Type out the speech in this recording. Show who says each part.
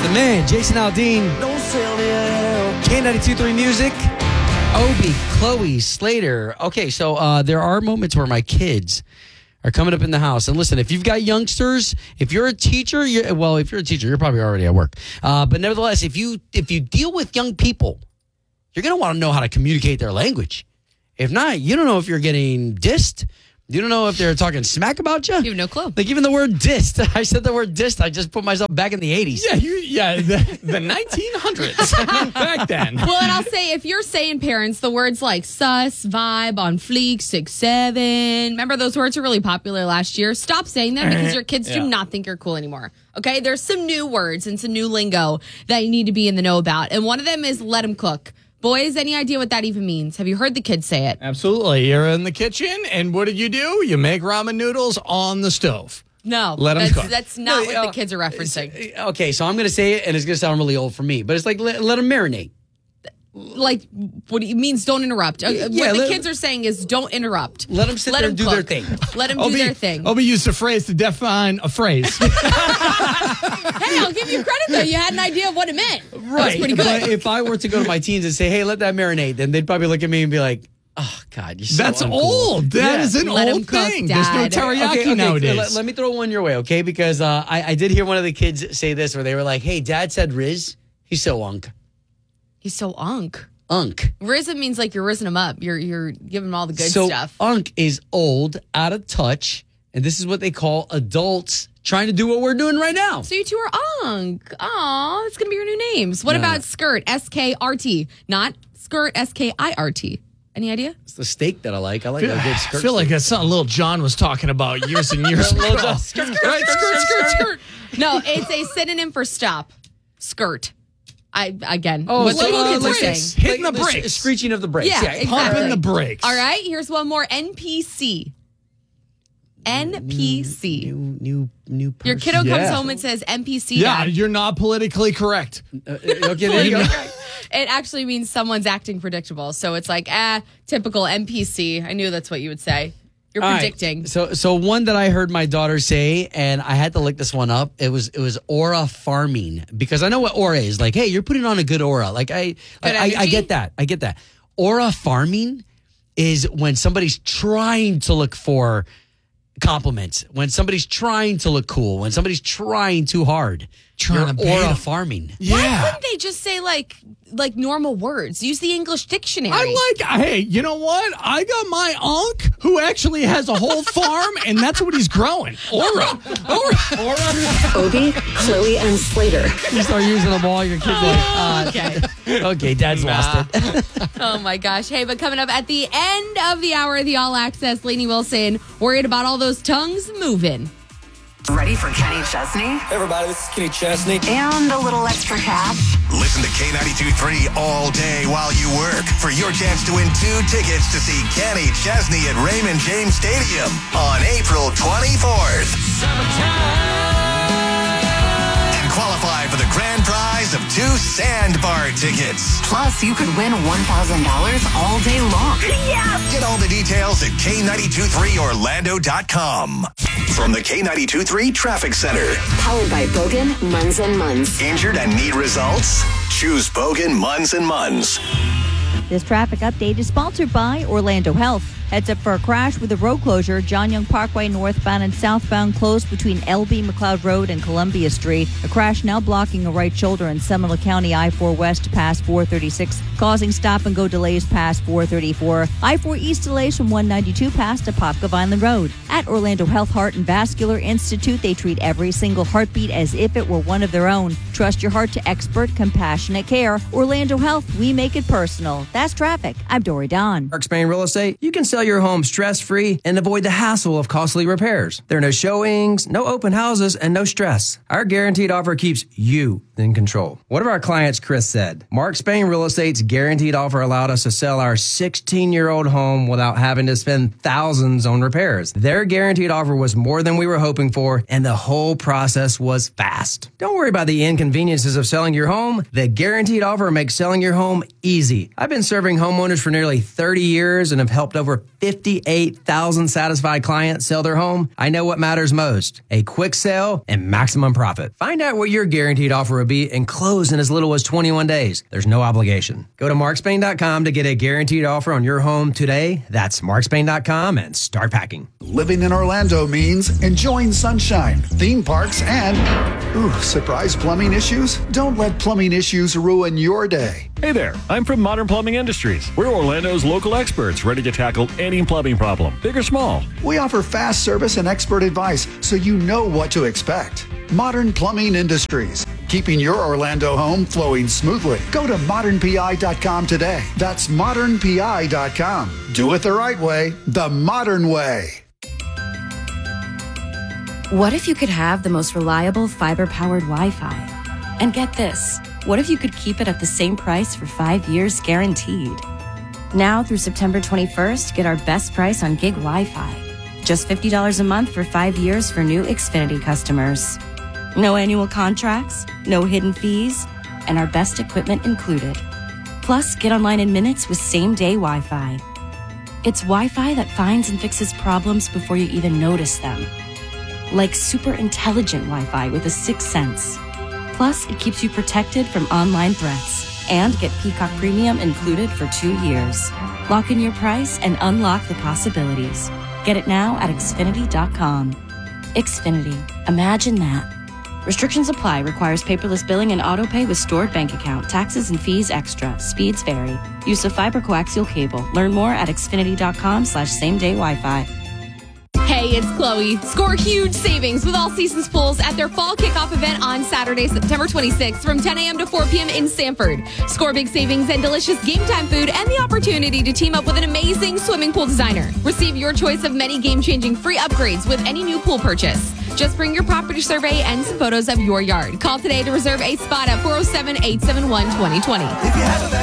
Speaker 1: the man, Jason Aldean. K92.3 Music. Obi, Chloe, Slater. Okay, so there are moments where my kids are coming up in the house. And listen, if you've got youngsters, if you're a teacher, you're probably already at work. But nevertheless, if you deal with young people, you're going to want to know how to communicate their language. If not, you don't know if you're getting dissed. You don't know if they're talking smack about you.
Speaker 2: You have no clue.
Speaker 1: Like even the word dissed. I said the word dissed. I just put myself back in the 80s.
Speaker 3: The 1900s. Back then.
Speaker 2: Well, and I'll say, if you're saying, parents, the words like sus, vibe, on fleek, 6, 7, remember those words were really popular last year? Stop saying them because your kids do not think you're cool anymore. Okay? There's some new words and some new lingo that you need to be in the know about. And one of them is let them cook. Boys, any idea what that even means? Have you heard the kids say it?
Speaker 3: Absolutely. You're in the kitchen, and what do? You make ramen noodles on the stove.
Speaker 2: No,
Speaker 3: Let them cook.
Speaker 2: That's not what the kids are referencing.
Speaker 1: Okay, so I'm going to say it, and it's going to sound really old for me, but it's like let them marinate.
Speaker 2: Like, what it means don't interrupt. What the kids are saying is don't interrupt.
Speaker 1: Let them sit there and do their thing.
Speaker 2: Let them do their thing.
Speaker 3: Obi used a phrase to define a phrase.
Speaker 2: Hey, I'll give you credit, though. You had an idea of what it meant.
Speaker 1: Right.
Speaker 2: That's pretty good.
Speaker 1: But if I were to go to my teens and say, hey, let that marinate, then they'd probably look at me and be like, oh, God, you're so
Speaker 3: That's
Speaker 1: uncool.
Speaker 3: old. That is an
Speaker 2: Let 'em
Speaker 3: old
Speaker 2: cook,
Speaker 3: thing. There's no
Speaker 2: Dad.
Speaker 3: teriyaki nowadays.
Speaker 1: Let me throw one your way, okay? Because I did hear one of the kids say this where they were like, hey, Dad said Riz. He's so unk.
Speaker 2: He's so unk.
Speaker 1: Unk.
Speaker 2: Risen means like you're rising him up. You're giving him all the good stuff.
Speaker 1: Unk is old, out of touch, and this is what they call adults trying to do what we're doing right now.
Speaker 2: So you two are unk. Aw, it's going to be your new names. What about skirt? SKRT. Not skirt, SKIRT. Any idea?
Speaker 1: It's the steak that I like. I like a good skirt.
Speaker 3: I feel like that's something Little John was talking about years and years ago.
Speaker 1: Skirt.
Speaker 2: No, it's a synonym for stop. Skirt. What
Speaker 1: so,
Speaker 2: little kids are
Speaker 3: like
Speaker 2: saying.
Speaker 3: hitting the brakes.
Speaker 1: Screeching of the brakes.
Speaker 2: Yeah, exactly.
Speaker 3: Pumping the brakes.
Speaker 2: All right, here's one more. NPC. NPC.
Speaker 1: New person.
Speaker 2: Your kiddo comes home and says NPC.
Speaker 3: Yeah,
Speaker 2: Dad.
Speaker 3: you're not politically correct.
Speaker 1: Okay, there you go.
Speaker 2: It actually means someone's acting predictable. So it's like, typical NPC. I knew that's what you would say. You're predicting.
Speaker 1: Right. So one that I heard my daughter say, and I had to look this one up. It was aura farming, because I know what aura is. Like, hey, you're putting on a good aura. Like I get that. I get that. Aura farming is when somebody's trying to look for compliments, when somebody's trying to look cool, when somebody's trying too hard.
Speaker 3: Trying to
Speaker 1: aura
Speaker 3: bait 'em.
Speaker 1: farming.
Speaker 2: Why wouldn't they just say like normal words? Use the English dictionary.
Speaker 3: Hey, you know what? I got my unc who actually has a whole farm, and that's what he's growing. Aura.
Speaker 4: Obi, Chloe, and Slater.
Speaker 1: You start using them all, your kids
Speaker 2: Okay.
Speaker 1: okay, Dad's lost it.
Speaker 2: Oh my gosh. Hey, but coming up at the end of the hour, the All Access, Lainey Wilson, worried about all those tongues moving.
Speaker 4: Ready for Kenny Chesney?
Speaker 5: Hey everybody, this is Kenny Chesney.
Speaker 4: And a little extra cash.
Speaker 6: Listen to K92.3 all day while you work for your chance to win 2 tickets to see Kenny Chesney at Raymond James Stadium on April 24th. And qualify for the grand prize of 2 Sandbar tickets.
Speaker 4: Plus, you could win $1,000 all day long.
Speaker 6: Yes! Get all the details at K923Orlando.com. From the K92.3 Traffic Center.
Speaker 4: Powered by Bogan, Munz & Munz.
Speaker 6: Injured and need results? Choose Bogan, Munz & Munz.
Speaker 7: This traffic update is sponsored by Orlando Health. Heads up for a crash with a road closure. John Young Parkway northbound and southbound closed between LB McLeod Road and Columbia Street. A crash now blocking a right shoulder in Seminole County I-4 West past 436, causing stop-and-go delays past 434. I-4 East delays from 192 past Apopka Vineland Road. At Orlando Health Heart and Vascular Institute, they treat every single heartbeat as if it were one of their own. Trust your heart to expert, compassionate care. Orlando Health, we make it personal. That's traffic. I'm Dory Don.
Speaker 5: Mark Spain Real Estate, you can sell your home stress-free and avoid the hassle of costly repairs. There are no showings, no open houses, and no stress. Our guaranteed offer keeps you in control. One of our clients, Chris, said, Mark Spain Real Estate's guaranteed offer allowed us to sell our 16-year-old home without having to spend thousands on repairs. Their guaranteed offer was more than we were hoping for, and the whole process was fast. Don't worry about the inconveniences of selling your home. The guaranteed offer makes selling your home easy. I've been serving homeowners for nearly 30 years and have helped over 58,000 satisfied clients sell their home, I know what matters most: a quick sale and maximum profit. Find out what your guaranteed offer will be and close in as little as 21 days. There's no obligation. Go to markspain.com to get a guaranteed offer on your home today. That's markspain.com and start packing.
Speaker 8: Living in Orlando means enjoying sunshine, theme parks, and surprise plumbing issues? Don't let plumbing issues ruin your day.
Speaker 9: Hey there, I'm from Modern Plumbing Industries. We're Orlando's local experts ready to tackle any plumbing problem, big or small.
Speaker 8: We offer fast service and expert advice so you know what to expect. Modern Plumbing Industries, keeping your Orlando home flowing smoothly. Go to modernpi.com today. That's modernpi.com. Do it the right way, the modern way.
Speaker 10: What if you could have the most reliable fiber-powered Wi-Fi? And get this, what if you could keep it at the same price for 5 years guaranteed? Now through September 21st, get our best price on gig Wi-Fi. Just $50 a month for 5 years for new Xfinity customers. No annual contracts, no hidden fees, and our best equipment included. Plus, get online in minutes with same-day Wi-Fi. It's Wi-Fi that finds and fixes problems before you even notice them. Like super intelligent Wi-Fi with a sixth sense. Plus, it keeps you protected from online threats. And get Peacock Premium included for 2 years. Lock in your price and unlock the possibilities. Get it now at Xfinity.com. Xfinity. Imagine that. Restrictions apply. Requires paperless billing and autopay with stored bank account. Taxes and fees extra. Speeds vary. Use of fiber coaxial cable. Learn more at Xfinity.com/same-day Wi-Fi.
Speaker 2: Hey, it's Chloe. Score huge savings with All Seasons Pools at their fall kickoff event on Saturday, September 26th from 10 a.m. to 4 p.m. in Sanford. Score big savings and delicious game time food and the opportunity to team up with an amazing swimming pool designer. Receive your choice of many game-changing free upgrades with any new pool purchase. Just bring your property survey and some photos of your yard. Call today to reserve a spot at 407-871-2020.